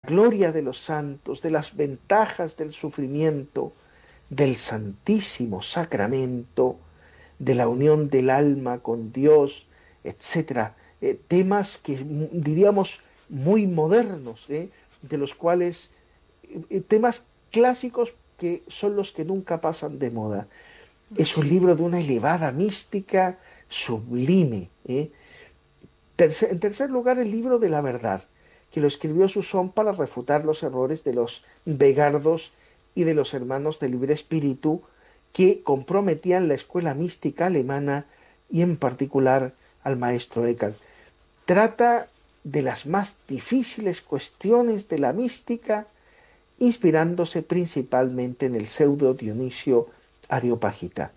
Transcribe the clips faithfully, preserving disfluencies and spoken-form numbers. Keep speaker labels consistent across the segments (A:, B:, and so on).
A: gloria de los santos, de las ventajas del sufrimiento, del Santísimo Sacramento, de la unión del alma con Dios, etcétera. Eh, temas que diríamos muy modernos, ¿eh? de los cuales, eh, temas clásicos que son los que nunca pasan de moda. Es un
B: Sí.
A: libro de una elevada mística sublime. ¿eh? Tercer- en tercer lugar, el libro de la verdad, que lo escribió Susón para refutar los errores de los Begardos y de los hermanos de libre espíritu que comprometían la escuela mística alemana y en particular al maestro Eckhart. Trata de las más difíciles cuestiones de la mística, inspirándose principalmente en el pseudo Dionisio Areopagita.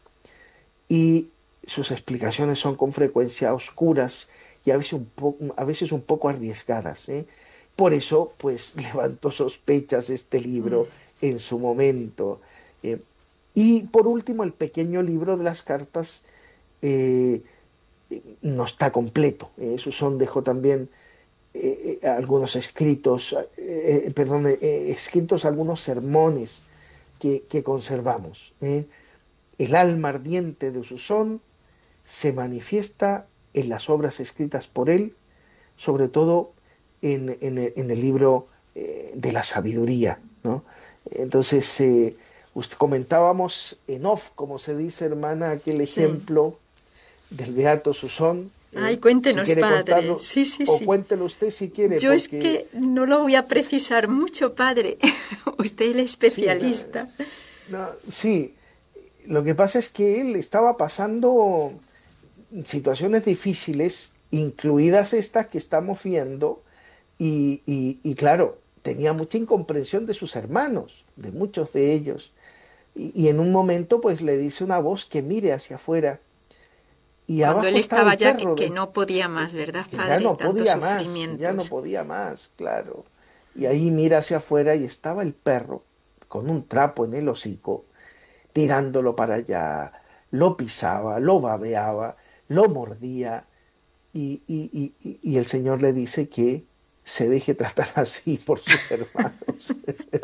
A: Y sus explicaciones son con frecuencia oscuras y a veces un, po a veces un poco arriesgadas. ¿eh? Por eso, pues, levantó sospechas este libro en su momento. Eh, y por último, el pequeño libro de las cartas eh, no está completo. Eh, Susón dejó también eh, eh, algunos escritos, eh, eh, perdón, eh, escritos algunos sermones que, que conservamos. ¿eh? El alma ardiente de Susón se manifiesta en las obras escritas por él, sobre todo en, en el, en el libro eh, de la sabiduría, ¿no? Entonces, eh, usted, comentábamos en off, como se dice, hermana, aquel
B: Sí.
A: ejemplo del Beato Susón.
B: Ay,
A: ¿eh? Si
B: cuéntenos,
A: quiere
B: padre.
A: contarlo,
B: Sí, sí,
A: o
B: sí.
A: cuéntelo usted si quiere,
B: Yo es
A: porque
B: que no lo voy a precisar mucho, padre. Usted es el
A: sí, no,
B: especialista.
A: no, sí, lo que pasa es que él estaba pasando situaciones difíciles, incluidas estas que estamos viendo, y, y- y claro, tenía mucha incomprensión de sus hermanos, de muchos de ellos, y, y en un momento pues le dice una voz que mire hacia afuera, y
B: Cuando él
A: abajo estaba
B: estaba
A: el
B: ya que,
A: perro
B: que
A: del,
B: no podía más, ¿verdad,
A: que ya
B: padre?
A: no
B: Tantos
A: podía más, que ya no
B: sufrimientos.
A: podía más, claro, y ahí mira hacia afuera y estaba el perro con un trapo en el hocico, tirándolo para allá, lo pisaba, lo babeaba, lo mordía, y, y- y- y- y el Señor le dice que se deje tratar así por sus hermanos.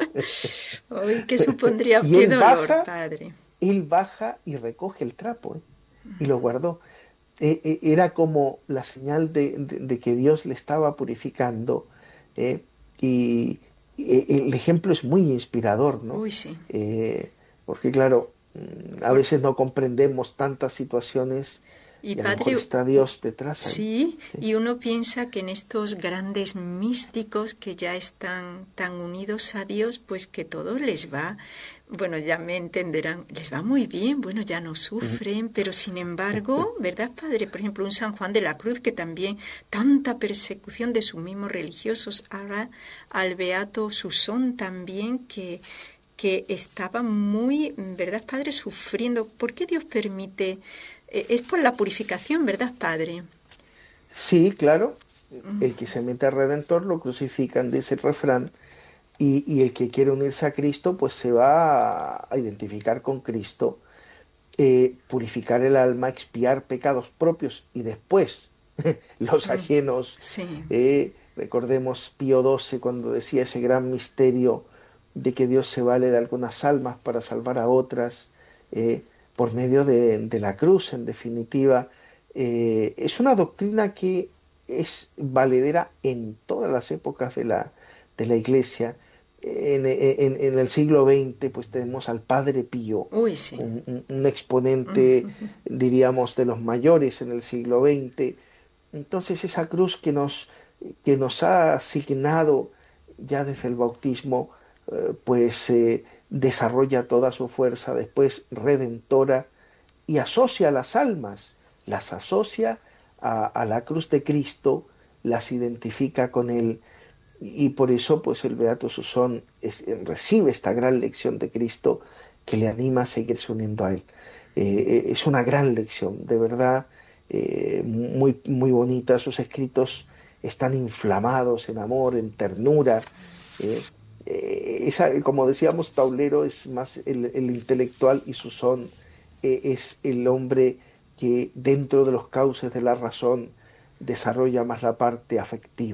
B: Uy, ¿qué supondría?
A: Y
B: Qué
A: él
B: dolor,
A: baja,
B: padre.
A: él baja y recoge el trapo, ¿eh? Y lo guardó. Eh, eh, era como la señal de, de- de que Dios le estaba purificando. ¿eh? Y, y el ejemplo es muy inspirador, ¿no?
B: Uy, sí.
A: Eh, Porque claro, mm, a
B: Por-
A: veces no comprendemos tantas situaciones
B: y
A: y a lo mejor
B: padre,
A: está Dios detrás ahí.
B: sí,
A: Sí.
B: y uno piensa que en estos grandes místicos que ya están tan unidos a Dios, pues que todo les va, bueno, ya me entenderán, les va muy bien, bueno, ya no
A: Ujú.
B: sufren, pero sin embargo, ¿verdad, padre? Por ejemplo, un San Juan de la Cruz que también tanta persecución de sus mismos religiosos, ahora al Beato Susón también que que estaba muy, ¿verdad, padre? Sufriendo. ¿Por qué Dios permite? Eh, es por la purificación, ¿verdad, padre?
A: Sí, claro. El que se mete al Redentor lo crucifican, dice el refrán, y, y el que quiere unirse a Cristo, pues se va a, a identificar con Cristo, eh, purificar el alma, expiar pecados propios y después los ajenos.
B: Sí.
A: eh, recordemos Pío doce cuando decía ese gran misterio de que Dios se vale de algunas almas para salvar a otras, eh, por medio de, de la cruz, en definitiva. Eh, es una doctrina que es valedera en todas las épocas de la, de la Iglesia. En, en- en el siglo veinte, pues tenemos al Padre Pío,
B: Uy, sí.
A: un, un- un exponente, diríamos, de los mayores en el siglo veinte. Entonces, esa cruz que nos, que nos ha asignado ya desde el bautismo, eh, pues eh, desarrolla toda su fuerza después redentora y asocia a las almas, las asocia a, a la cruz de Cristo, las identifica con él, y por eso pues el Beato Susón es- recibe esta gran lección de Cristo que le anima a seguirse uniendo a él. Eh, eh, es una gran lección, de verdad, eh, muy, muy bonita. Sus escritos están inflamados en amor, en ternura. eh. Eh, esa, como decíamos, Taulero es más el, el intelectual, y Susón eh, es el hombre que dentro de los cauces de la razón desarrolla más la parte afectiva.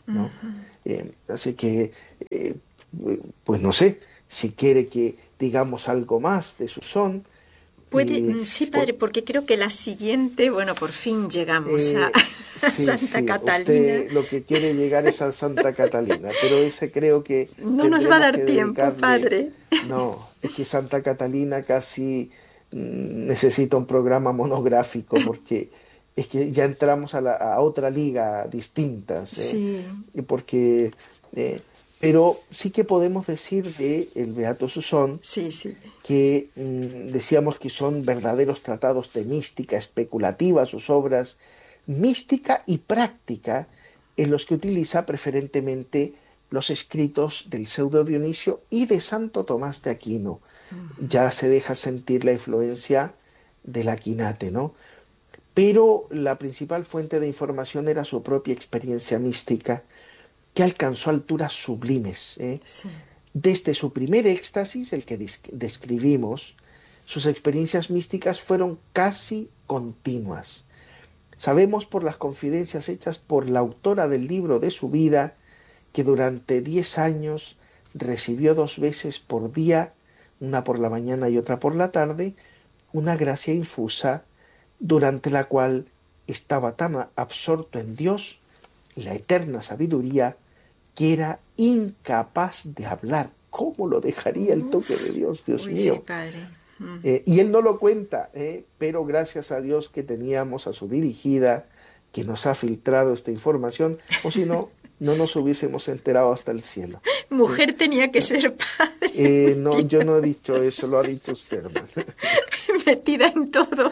A: ¿no?
B: Ujú.
A: Eh, así que, eh, pues no sé, si quiere que digamos algo más de Susón,
B: Puede,
A: eh,
B: mm, sí,
A: por-
B: padre, porque creo que la siguiente, bueno, por fin llegamos a,
A: eh,
B: a
A: sí,
B: Santa
A: sí,
B: Catalina.
A: usted lo que quiere llegar es a Santa Catalina, pero ese creo que
B: No nos va a
A: tendremos
B: dar
A: que
B: tiempo,
A: dedicarle,
B: padre.
A: no, es que Santa Catalina casi mm, necesita un programa monográfico porque es que ya entramos a, la, a otra liga distintas, ¿eh?
B: Sí,
A: Y porque, eh, pero sí que podemos decir de el Beato Susón
B: sí, sí.
A: que mm, decíamos que son verdaderos tratados de mística especulativa, sus obras, mística y práctica, en los que utiliza preferentemente los escritos del pseudo Dionisio y de Santo Tomás de Aquino. Ya se deja sentir la influencia del Aquinate, ¿no? Pero la principal fuente de información era su propia experiencia mística, que alcanzó alturas sublimes, ¿eh?
B: Sí.
A: Desde su primer éxtasis, el que describimos, sus experiencias místicas fueron casi continuas. Sabemos por las confidencias hechas por la autora del libro de su vida que durante diez años recibió dos veces por día, una por la mañana y otra por la tarde, una gracia infusa durante la cual estaba tan absorto en Dios y la eterna sabiduría que era incapaz de hablar. ¿Cómo lo dejaría el toque de
B: Uf,
A: Dios, Dios
B: uy, sí,
A: mío?
B: padre. Mm.
A: Eh, y él no lo cuenta, eh, pero gracias a Dios que teníamos a su dirigida, que nos ha filtrado esta información, o si no, no nos hubiésemos enterado hasta el cielo. Eh,
B: Mujer tenía que ser padre,
A: eh, no, yo
B: metida,
A: no he dicho eso, lo ha dicho usted, hermano.
B: metida en todo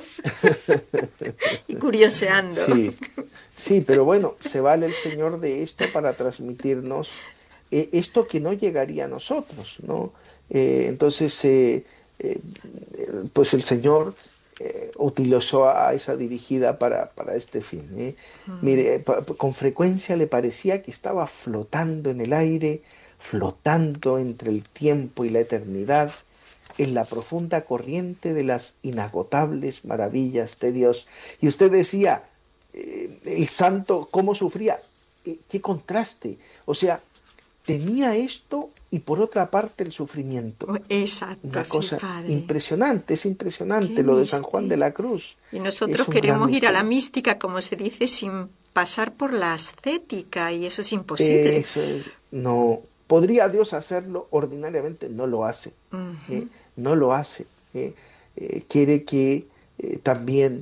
B: y curioseando.
A: Sí, sí, pero bueno, se vale el Señor de esto para transmitirnos eh, esto que no llegaría a nosotros, ¿no? Eh, entonces, eh, eh, pues el Señor eh, utilizó a esa dirigida para, para este fin, ¿eh? Mire, pa- pa- con frecuencia le parecía que estaba flotando en el aire, flotando entre el tiempo y la eternidad, en la profunda corriente de las inagotables maravillas de Dios. Y usted decía, eh, el santo, ¿cómo sufría? Eh, qué contraste. O sea, tenía esto y por otra parte el sufrimiento.
B: Exacto,
A: Una
B: sí,
A: cosa
B: padre.
A: impresionante, es impresionante
B: Qué
A: lo de San Juan de
B: misterio.
A: la Cruz.
B: Y nosotros
A: Es un gran
B: queremos ir a la
A: misterio.
B: mística, como se dice, sin pasar por la ascética, y eso es imposible.
A: Eso es, no, podría Dios hacerlo, ordinariamente no lo hace, ¿eh?
B: Ujú.
A: No lo hace, ¿eh? Eh, quiere que eh, también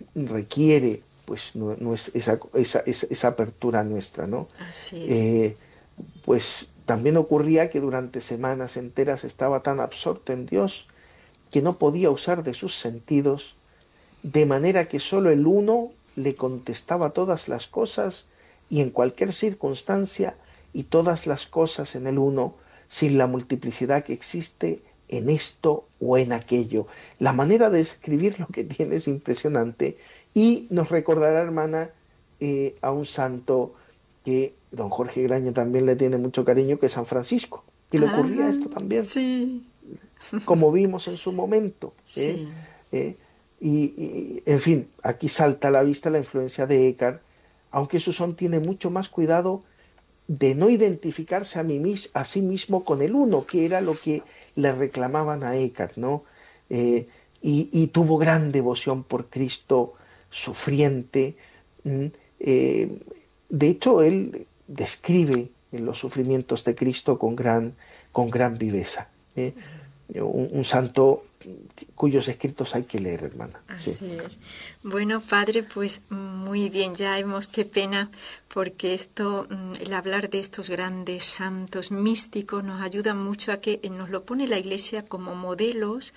A: requiere pues no, no es esa, esa, esa, esa apertura nuestra, ¿no?
B: Así es.
A: Eh, pues también ocurría que durante semanas enteras estaba tan absorto en Dios que no podía usar de sus sentidos, de manera que sólo el uno le contestaba todas las cosas y en cualquier circunstancia y todas las cosas en el uno, sin la multiplicidad que existe en esto o en aquello. La manera de escribir lo que tiene es impresionante y nos recordará, hermana, eh, a un santo que don Jorge Graña también le tiene mucho cariño, que es San Francisco, que le ocurría
B: Ah,
A: esto también,
B: sí,
A: como vimos en su momento. ¿eh?
B: sí.
A: ¿Eh? Y, y, en fin, aquí salta a la vista la influencia de Eckhart, aunque Susón tiene mucho más cuidado de no identificarse a, mí, mis- a sí mismo con el uno, que era lo que le reclamaban a Eckhart, ¿no? Eh, y, y tuvo gran devoción por Cristo sufriente. ¿m? Eh, de hecho, él describe los sufrimientos de Cristo con gran, con gran viveza. ¿eh? Un, un santo cuyos escritos hay que leer, hermana. Sí.
B: Así es. Bueno, padre, pues muy bien, ya hemos, qué pena, porque esto, mm, el hablar de estos grandes santos místicos nos ayuda mucho a que nos lo pone la Iglesia como modelos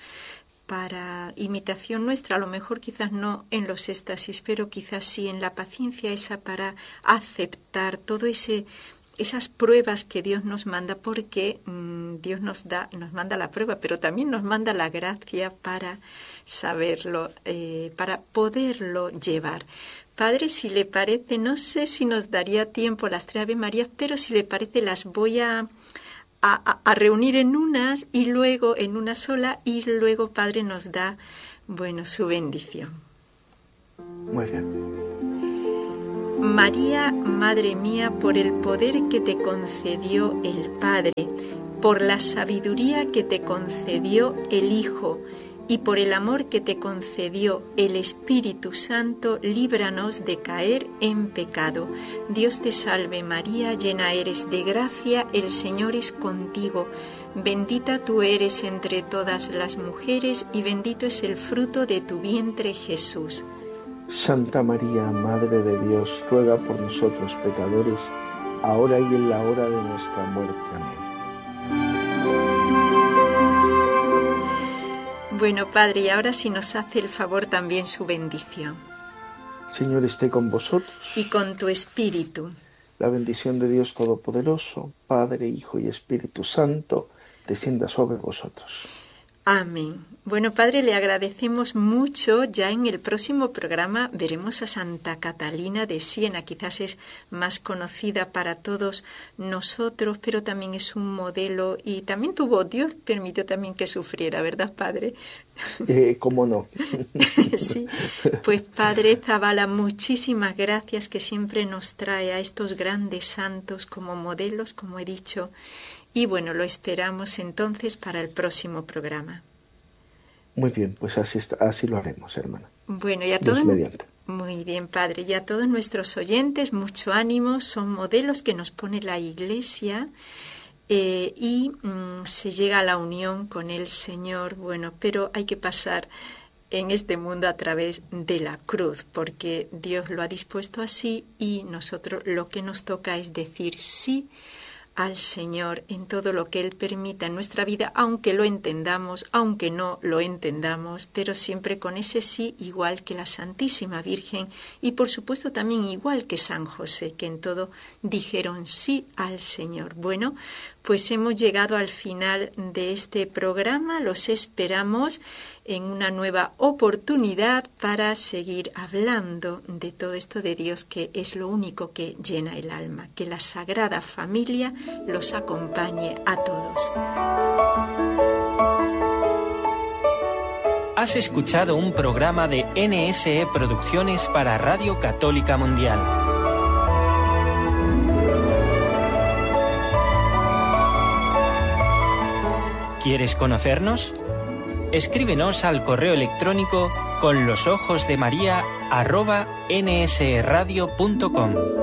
B: para imitación nuestra, a lo mejor quizás no en los éxtasis, pero quizás sí en la paciencia esa para aceptar todo ese esas pruebas que Dios nos manda, porque mmm, Dios nos da, nos manda la prueba, pero también nos manda la gracia para saberlo, eh, para poderlo llevar. Padre, si le parece, no sé si nos daría tiempo las tres Ave Marías, pero si le parece las voy a, a, a reunir en unas y luego en una sola, y luego Padre nos da, bueno, su bendición.
A: Muy bien.
B: María, Madre mía, por el poder que te concedió el Padre, por la sabiduría que te concedió el Hijo y por el amor que te concedió el Espíritu Santo, líbranos de caer en pecado. Dios te salve María, llena eres de gracia, el Señor es contigo. Bendita tú eres entre todas las mujeres y bendito es el fruto de tu vientre, Jesús.
A: Santa María, Madre de Dios, ruega por nosotros pecadores, ahora y en la hora de nuestra muerte. Amén.
B: Bueno, Padre, y ahora si nos hace el favor también su bendición.
A: Señor, esté con vosotros.
B: Y con tu espíritu.
A: La bendición de Dios Todopoderoso, Padre, Hijo y Espíritu Santo, descienda sobre vosotros.
B: Amén. Bueno, Padre, le agradecemos mucho. Ya en el próximo programa veremos a Santa Catalina de Siena. Quizás es más conocida para todos nosotros, pero también es un modelo y también tuvo, Dios permitió también que sufriera, ¿verdad, Padre?
A: Eh, ¿Cómo no?
B: Sí, pues Padre Zavala, muchísimas gracias que siempre nos trae a estos grandes santos como modelos, como he dicho. Y bueno, lo esperamos entonces para el próximo programa.
A: Muy bien, pues así, está, así lo haremos, hermana.
B: Bueno, y a
A: Dios
B: todos,
A: mediante.
B: muy bien, Padre, y a todos nuestros oyentes, mucho ánimo, son modelos que nos pone la Iglesia eh, y mm, se llega a la unión con el Señor, bueno, pero hay que pasar en este mundo a través de la cruz, porque Dios lo ha dispuesto así y nosotros lo que nos toca es decir sí al Señor en todo lo que Él permita en nuestra vida, aunque lo entendamos, aunque no lo entendamos, pero siempre con ese sí, igual que la Santísima Virgen y por supuesto también igual que San José, que en todo dijeron sí al Señor. Bueno, pues hemos llegado al final de este programa, los esperamos en una nueva oportunidad para seguir hablando de todo esto de Dios, que es lo único que llena el alma. Que la Sagrada Familia los acompañe a todos.
C: Has escuchado un programa de N S E Producciones para Radio Católica Mundial. ¿Quieres conocernos? Escríbenos al correo electrónico con los ojos de María arroba nsradio punto com.